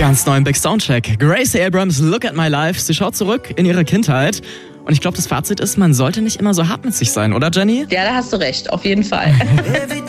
Ganz neuen Big Soundcheck. Gracie Abrams, Look at My Life. Sie schaut zurück in ihre Kindheit. Und ich glaube, das Fazit ist, man sollte nicht immer so hart mit sich sein, oder Jenny? Ja, da hast du recht, auf jeden Fall.